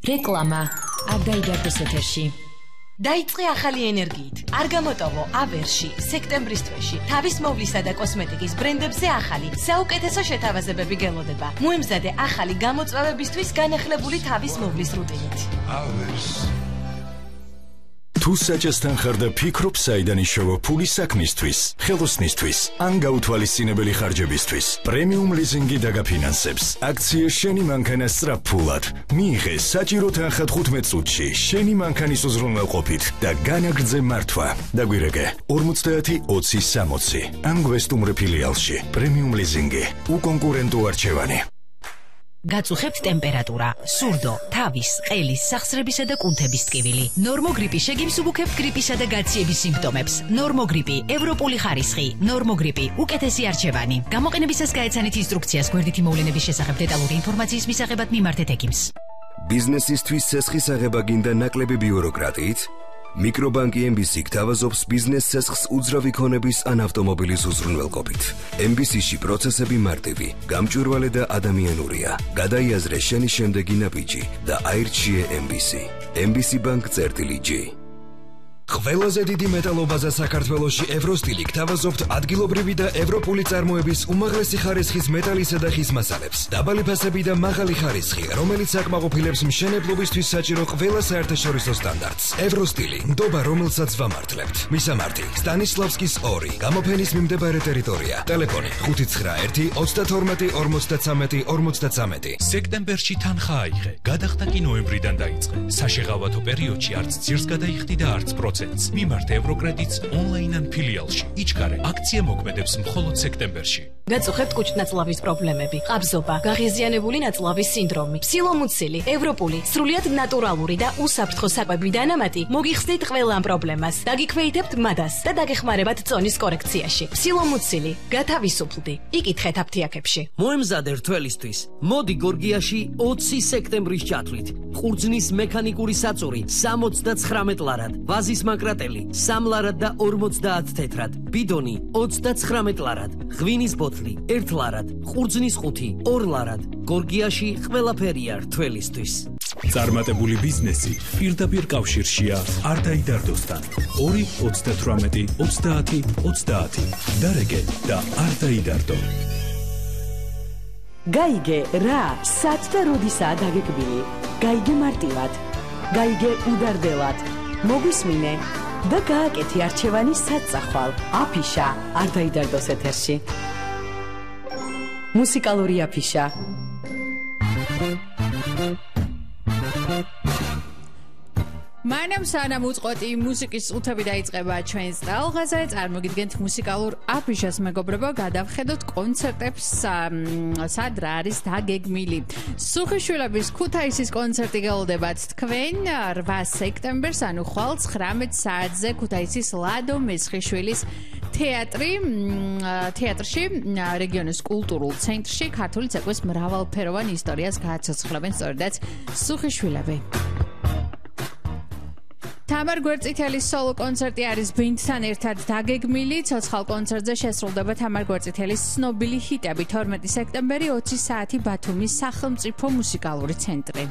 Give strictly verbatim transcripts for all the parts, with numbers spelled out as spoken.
რეკლამა არ დაიდარდეს ეთერში. დაიწყე ახალი ენერგიით. არ გამოტოვო ავერში, სექტემბრის თვეში. თავის მოვლისა და კოსმეტიკის ბრენდებზე ახალი, საუკეთესო შეთავაზებები გელოდება. მოემზადე ახალი გამოწვევებისთვის განახლებული თავის მოვლის რუტინით. ავერს. თუ საჭესთან ხარ და ფიქრობ საიდან იშოვო ფული საქმისთვის, ხელოსნისთვის, ან გაუთვალისწინებელი ხარჯებისთვის, პრემიუმ ლიზინგი დაგაფინანსებს. აქცია შენი მანქანა სწრაფფულად. მიიღე საჭირო თანხა თხუთმეტ წუთში, შენი მანქანის უზრუნველყოფით და განაგრძე მართვა. დაგვირეკე ორმოცდაათი ოცი სამოცი. ან გვესტუმრე ფილიალში. პრემიუმ ლიზინგი. უკონკურენტო არჩევანი. გაწუხებთ ტემპერატურა, სურდო, თავის, ყელის, სახსრებისა და კუნთების ტკივილი. ნორმოგრიპი შეგიმსუბუქებთ გრიპისა და გაციების სიმპტომებს. ნორმოგრიპი, ევროპული ხარისხი, ნორმოგრიპი, უკეთესი არჩევანი. გამოყენებისას გაეცანით ინსტრუქციას გვერდითი მოვლენების შესახებ დეტალური ინფორმაციის მისაღებად მიმართეთ ექიმს. ბიზნესისთვის ცესხის აღება გინდა ნაკლები ბიუროკრატიით? მიკრობანკი ემ ბი სი გთავაზობს ბიზნეს ცესხს უძრავი ქონების ან ავტომობილის უზრუნველყოფით. ემ ბი სი-ში პროცესები მარტივი, გამჭვირვალე და ადამიანურია. გადაიაზრე შენი შემდეგი ნაბიჯი და აირჩიე ემ ბი სი. ემ ბი სი ბანკ წერტილი ჯი. ყველაზე დიდი მეტალობაზე საქართველოში ევროსტილი გთავაზობთ ადგილობრივი და ევროპული წარმოების უმაღლესი ხარისხის მეტალისა და ხის მასალებს. დაბალი ფასები და მაღალი ხარისხი, რომელიც აკმაყოფილებს მშენებლობისთვის საჭირო ყველა საერთაშორისო სტანდარტს. ევროსტილი, ნდობა რომელსაც ვამართლებთ. მისამართი: სტანისლავსკის ორი, გამოფენის მიმდებარე ტერიტორია. ტელეფონი ხუთი ცხრა ერთი ოცდათორმეტი ორმოცდაცამეტი ორმოცდაცამეტი. სექტემბერში თანხა აიღე, გადახდა კი ნოემბრიდან დაიწყე. საშეღავათო პერიოდში არც ძირს გადაიხდი და არც პროცენტს. მიმართ ევროკრედიტს ონლაინ ან ფილიალში. იჩქარე, აქცია მოქმედებს მხოლოდ სექტემბერში. გაწუხებთ კუჭნაწლავის პრობლემები, ყაბზობა, გაღიზიანებული ნაწლავის სინდრომი, ფსილომუცილი, ევროპული, სრულიად ნატურალური და უსაფრთხო საკვები დანამატი მოგიხსნით ყველა ამ პრობლემას. დაგიქვეითებთ მადას და დაგეხმარებათ წონის კორექციაში. ფსილომუცილი, გათავისუფლდი. იკითხეთ აფთიაქებში. მოემზადე რთველისთვის. მოდი გორგიაში ოცი სექტემბრის ჩათვლით. ყურძნის მექანიკური საწური სამოცდაცხრამეტ ლარად, ვაზის მაკრატელი სამ ლარად და ორმოცდაათ თეთრად, ბიდონი ოცდაცხრამეტ ლარად, ღვინის ბოთლი ერთ ლარად, ყურძნის ხუთი ორ ლარად. გორგიაში ყველაფერია რთველისთვის. წარმატებული ბიზნესი პირდაპირ კავშირშია არ დაიდარდოსთან. ორი ოცდათვრამეტი ოცდაათი ოცდაათი. დარეგე და არ დაიდარდო. გაიგე რა, სად და როდისაა დაგეკბილი. გაიგე მარტივად. გაიგე უდარდელად. მოგვისმინე და გააკეთე არჩევანი საწახვალ. აფიშა არ დაიდარდოს ეთერში. მუსიკალური აფიშა. მანამ სანამ უწყოტი მუსიკის წუთები დაიწყება ჩვენს ტალღაზე, წარმოგიდგენთ მუსიკალურ აფიშას, მეგობრებო, გადავხედოთ კონცერტებს, სად რა არის დაგეგმილი. სუხიშვილების ქუთაისის კონცერტი გელოდებათ თქვენ რვა სექტემბერს, ანუ ხვალ ცხრამეტ საათზე ქუთაისის ლადო მესხიშვილის თეატრი, თეატრში, რეგიონის კულტურულ ცენტრში ქართული ცეკვის მრავალფეროვან ისტორიას გააცოცხლებენ სწორედაც სუხიშვილები. თამარ გვერწითელის სოლო კონცერტი არის ბინდთან ერთად დაგეგმილი. ცოცხალ კონცერტზე შესრულდება თამარ გვერწითელის ცნობილი ჰიტები. თორმეტი სექტემბერი ოცი საათი ბათუმის სახელმწიფო მუსიკალური ცენტრი.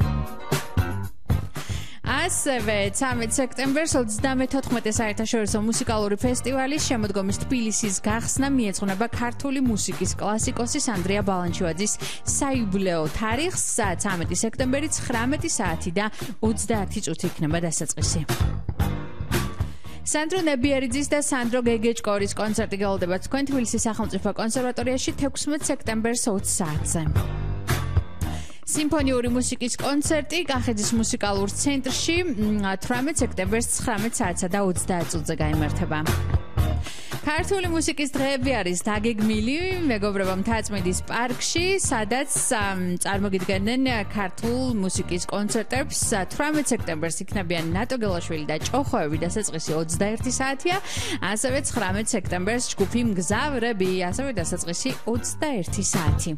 ასევე ცამეტ სექტემბერს ოცდამეთოთხმეტე საერთაშორისო მუსიკალური ფესტივალის შემოდგომის თბილისის გახსნა მიეძღვნება ქართული მუსიკის კლასიკოსის ანდრია ბალანჩივაძის საიუბილეო თარიღს. ცამეტი სექტემბერი ცხრამეტი საათი და ოცდაათი წუთი იქნება დასაწყისი. სანდრო ნებიერიძის და სანდრო გეგეჭკორის კონცერტი გელოდება თქვენ თბილისის სახელმწიფო კონსერვატორიაში თექვსმეტ სექტემბერს ოცი საათზე. სიმფონიური მუსიკის კონცერტი კახეთის მუსიკალურ ცენტრში თვრამეტ სექტემბერს ცხრამეტ საათსა და ოცდაათ წუთზე გაიმართება. ქართული მუსიკის დღეები არის დაგეგმილი, მეგობრებო, მთაწმინდის პარკში, სადაც წარმოგიდგენენ ქართულ მუსიკის კონცერტებს. თვრამეტ სექტემბერს იქნებიან ნატო გელაშვილი და ჭოხოები, დასაწყისი ოცდაერთი საათია, ასევე ცხრამეტ სექტემბერს ჯგუფი მგზავრები, ასევე დასაწყისი ოცდაერთი საათი.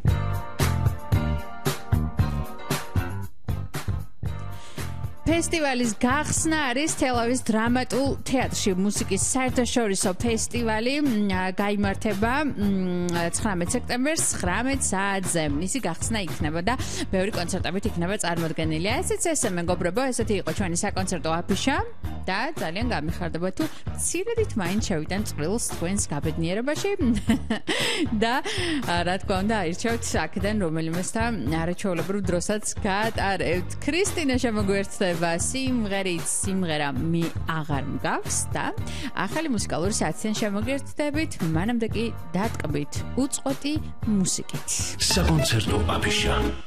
ფესტივალის გახსნა არის თელავის დრამატულ თეატრში. მუსიკის საერთაშორისო ფესტივალი გაიმართება ცხრამეტ სექტემბერს ცხრამეტ საათზე. მისი გახსნა იქნება და ბევრი კონცერტებით იქნება წარმოდგენილი. ესეც ესე მეგობრებო, ესეთი იყო ჩვენი საკონცერტო აფიშა და ძალიან გამიხარდება თუ მცირედით მაინც შევიდან წვრილს თქვენს გაბედნიერებაში და რა თქმა უნდა აირჩევთ აქედან რომელიმესთან არაჩვეულებრივ დროსაც გაატარებთ. ქრისტინა შემოგვიერთდება სიმღერით სიმღერა მე აღარ მგავს და ახალი მუსიკალური საათიდან შემოგვიერთდებით, მანამდე კი დატკბით უწყვეტი მუსიკით. საკონცერტო აფიშა.